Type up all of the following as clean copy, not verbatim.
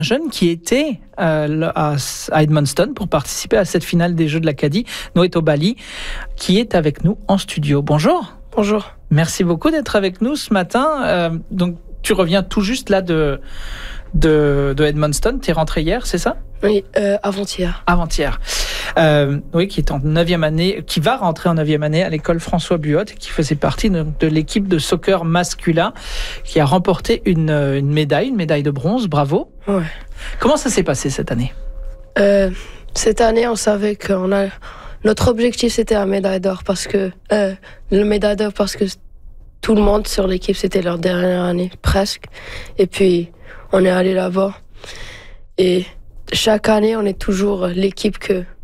Jeune qui était à Edmundston pour participer à cette finale des Jeux de l'Acadie, Noé Tobali, qui est avec nous en studio. Bonjour. Bonjour. Merci beaucoup d'être avec nous ce matin. Donc, tu reviens tout juste là de Edmundston. Tu es rentré hier, c'est ça ? Oui, avant-hier. Avant-hier. Oui, qui est en 9e année, qui va rentrer en 9e année à l'école François Buot, qui faisait partie de l'équipe de soccer masculin, qui a remporté une médaille de bronze. Bravo. Ouais. Comment ça s'est passé cette année ? Cette année, on savait notre objectif c'était la médaille d'or parce que tout le monde sur l'équipe c'était leur dernière année presque. Et puis on est allé là-bas et chaque année on est toujours l'équipe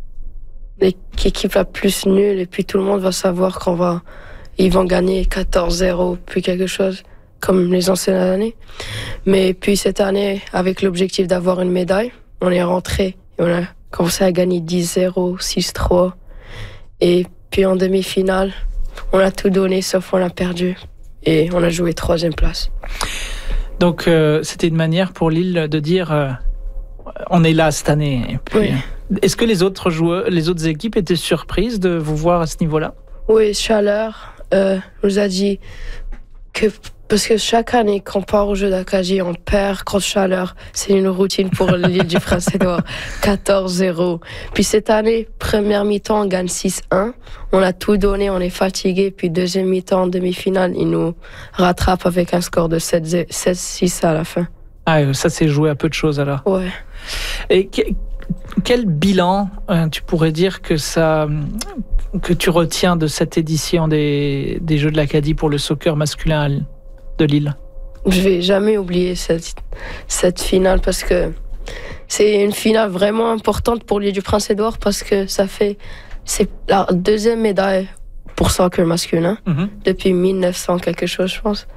la plus nulle et puis tout le monde va savoir ils vont gagner 14-0 puis quelque chose comme les anciennes années. Mais puis cette année avec l'objectif d'avoir une médaille, on est rentré et on a commencé à gagner 10-0, 6-3 et puis en demi-finale on a tout donné sauf on a perdu et on a joué 3e place. Donc c'était une manière pour Lille de dire on est là cette année. Et puis, oui. Est-ce que les autres équipes étaient surprises de vous voir à ce niveau-là ? Oui, Chaleur nous a dit que parce que chaque année qu'on part au jeu d'Acadie, on perd contre Chaleur. C'est une routine pour l'île du Prince-Édouard. 14-0. Puis cette année, première mi-temps, on gagne 6-1. On a tout donné, on est fatigué. Puis deuxième mi-temps, en demi-finale, ils nous rattrapent avec un score de 7-6 à la fin. Ah, ça s'est joué à peu de choses alors. Ouais. Et quel bilan tu pourrais dire que tu retiens de cette édition des Jeux de l'Acadie pour le soccer masculin de Lille ? Je vais jamais oublier cette finale parce que c'est une finale vraiment importante pour l'île du Prince-Édouard parce que c'est la deuxième médaille pour soccer masculin depuis 1900 quelque chose, je pense.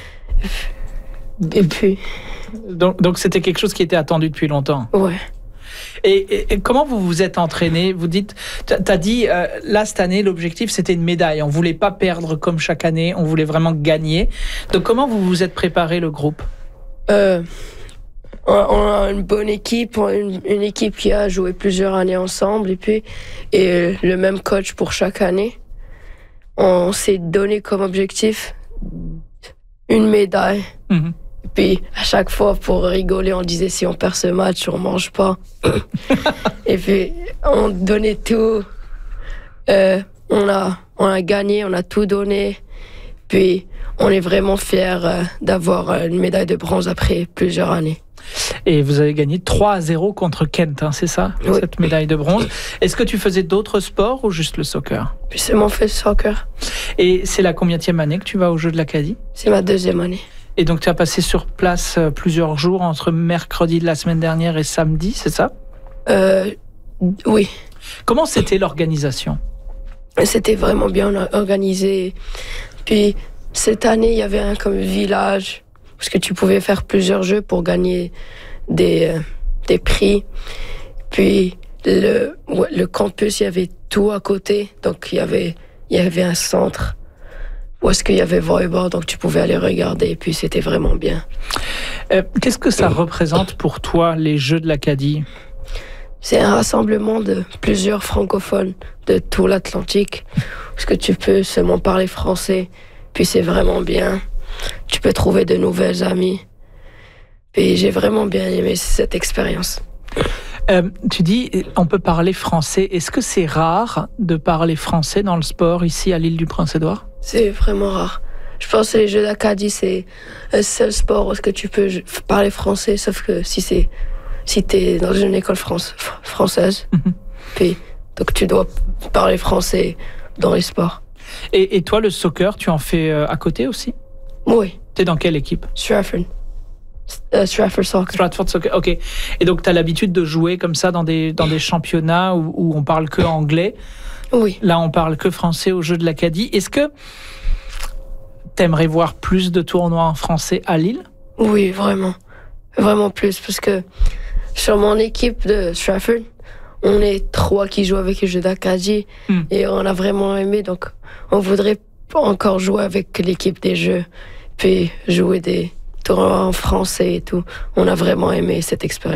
Et puis donc c'était quelque chose qui était attendu depuis longtemps. Ouais. Et comment vous vous êtes entraîné ? Vous dites, t'as dit là cette année l'objectif c'était une médaille. On voulait pas perdre comme chaque année, on voulait vraiment gagner. Donc comment vous vous êtes préparé le groupe ? On a une bonne équipe, une équipe qui a joué plusieurs années ensemble et le même coach pour chaque année. On s'est donné comme objectif une médaille. Et puis, à chaque fois, pour rigoler, on disait si on perd ce match, on mange pas. Et puis, on donnait tout. On a gagné, on a tout donné. Puis, on est vraiment fiers d'avoir une médaille de bronze après plusieurs années. Et vous avez gagné 3-0 contre Kent, c'est ça ? Oui. Cette médaille de bronze. Est-ce que tu faisais d'autres sports ou juste le soccer ? Puis, c'est mon fait soccer. Et c'est la combienième année que tu vas aux Jeux de l'Acadie ? C'est ma 2e année. Et donc, tu as passé sur place plusieurs jours entre mercredi de la semaine dernière et samedi, c'est ça ? Oui. Comment c'était l'organisation ? C'était vraiment bien organisé. Puis, cette année, il y avait un comme village, parce que tu pouvais faire plusieurs jeux pour gagner des prix. Puis, le campus, il y avait tout à côté. Donc, il y avait un centre où est-ce qu'il y avait volleyball, donc tu pouvais aller regarder, et puis c'était vraiment bien. Qu'est-ce que ça représente pour toi, les Jeux de l'Acadie ? C'est un rassemblement de plusieurs francophones de tout l'Atlantique, parce que tu peux seulement parler français, puis c'est vraiment bien. Tu peux trouver de nouvelles amies. Puis j'ai vraiment bien aimé cette expérience. Tu dis, on peut parler français. Est-ce que c'est rare de parler français dans le sport ici à l'île du Prince-Édouard ? C'est vraiment rare. Je pense que les Jeux d'Acadie, c'est le seul sport où tu peux parler français, sauf que si t'es dans une école française, puis donc tu dois parler français dans les sports. Et toi, le soccer, tu en fais à côté aussi ? Oui. T'es dans quelle équipe ? Stratford Soccer. Stratford Soccer, ok. Et donc, tu as l'habitude de jouer comme ça dans des championnats où on parle que anglais. Oui. Là, on parle que français aux Jeux de l'Acadie. Est-ce que tu aimerais voir plus de tournois en français à Lille ? Oui, vraiment. Vraiment plus, parce que sur mon équipe de Stratford, on est 3 qui jouent avec les Jeux d'Acadie et on a vraiment aimé. Donc, on voudrait encore jouer avec l'équipe des Jeux, puis jouer des tournois en français et tout. On a vraiment aimé cette expérience.